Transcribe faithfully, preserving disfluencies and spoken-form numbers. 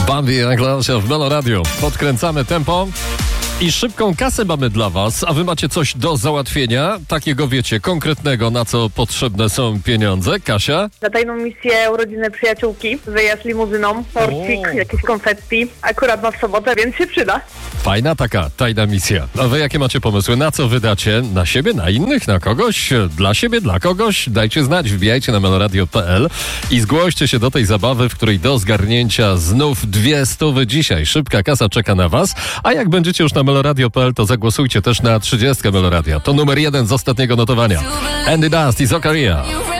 Bambi Anglasia w Melo Radio. Podkręcamy tempo i szybką kasę mamy dla was, a wy macie coś do załatwienia, takiego wiecie, konkretnego, na co potrzebne są pieniądze. Kasia? Na tajną misję urodziny przyjaciółki, wyjazd limuzyną, torcik, O. jakieś konfetti. Akurat ma w sobotę, więc się przyda. Fajna taka tajna misja. A wy jakie macie pomysły? Na co wydacie? Na siebie, na innych, na kogoś? Dla siebie, dla kogoś? Dajcie znać, wbijajcie na meloradio kropka pe el i zgłoście się do tej zabawy, w której do zgarnięcia znów dwie stówy dzisiaj. Szybka kasa czeka na was, a jak będziecie już na meloradio kropka pe el, to zagłosujcie też na trzydziestkę Meloradia. To numer jeden z ostatniego notowania. Andy Dust i Zokaria.